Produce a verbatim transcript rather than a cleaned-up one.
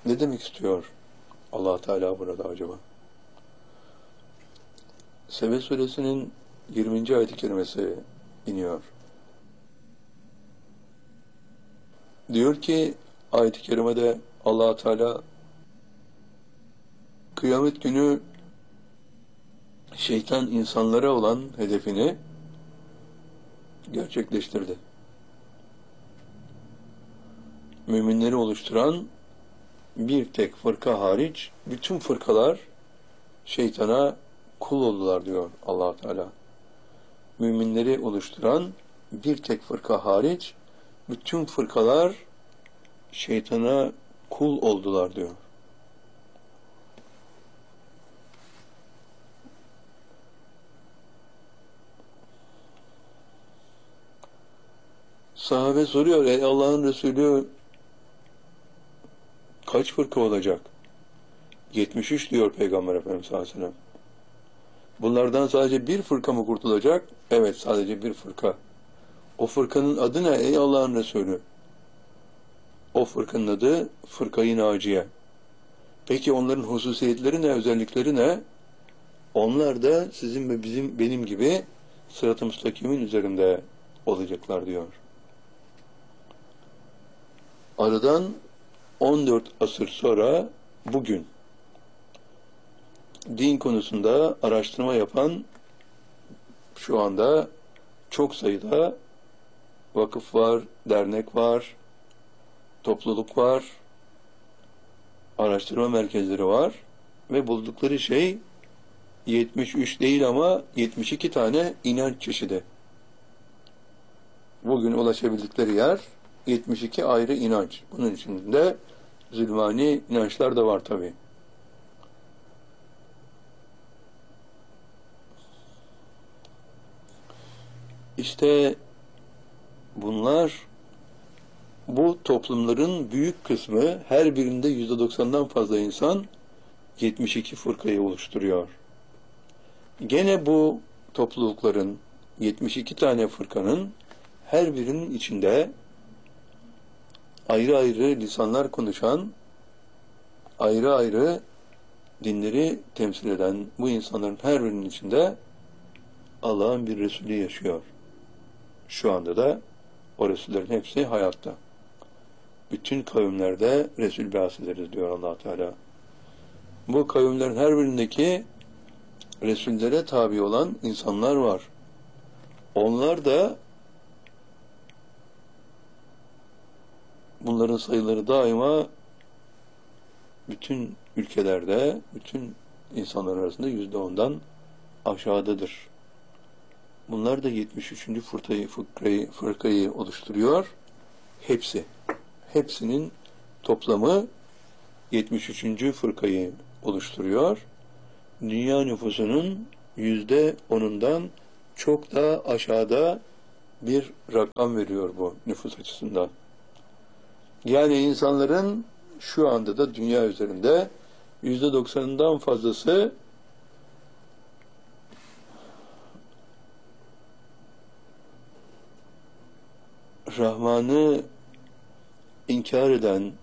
Ne demek istiyor Allah Teala burada acaba? Sebe suresinin yirminci ayet-i kerimesi iniyor. Diyor ki ayet-i kerimede Allah Teala kıyamet günü şeytan insanlara olan hedefini gerçekleştirdi. Müminleri oluşturan bir tek fırka hariç bütün fırkalar şeytana kul oldular diyor Allah Teala. Müminleri oluşturan bir tek fırka hariç bütün fırkalar şeytana kul oldular diyor. Sahabe soruyor, ey Allah'ın Resulü kaç fırka olacak? yetmiş üç diyor Peygamber Efendimiz sallallahu aleyhi ve sellem. Bunlardan sadece bir fırka mı kurtulacak? Evet, sadece bir fırka. O fırkanın adı ne ey Allah'ın Resulü? O fırkanın adı Fırka-i Naciye. Peki onların hususiyetleri ne, özellikleri ne? Onlar da sizin ve bizim benim gibi sırat-ı müstakimin üzerinde olacaklar diyor. Aradan on dört asır sonra bugün din konusunda araştırma yapan şu anda çok sayıda vakıf var, dernek var, topluluk var, araştırma merkezleri var ve buldukları şey yetmiş üç değil ama yetmiş iki tane inanç çeşidi. Bugün ulaşabildikleri yer yetmiş iki ayrı inanç. Bunun içinde zulmani inançlar da var tabii. İşte bunlar, bu toplumların büyük kısmı, her birinde yüzde doksandan fazla insan yetmiş iki fırkayı oluşturuyor. Gene bu toplulukların, yetmiş iki tane fırkanın her birinin içinde ayrı ayrı lisanlar konuşan, ayrı ayrı dinleri temsil eden bu insanların her birinin içinde Allah'ın bir Resulü yaşıyor. Şu anda da o Resullerin hepsi hayatta. Bütün kavimlerde Resul bahsederiz diyor Allah Teala. Bu kavimlerin her birindeki Resullere tabi olan insanlar var. Onlar da bunların sayıları daima bütün ülkelerde, bütün insanlar arasında yüzde ondan aşağıdadır. Bunlar da yetmiş üçüncü fırkayı, fırkayı, fırkayı oluşturuyor. Hepsi. Hepsinin toplamı yetmiş üçüncü fırkayı oluşturuyor. Dünya nüfusunun yüzde onundan çok daha aşağıda bir rakam veriyor bu nüfus açısından. Yani insanların şu anda da dünya üzerinde yüzde doksanından fazlası Rahman'ı inkar eden,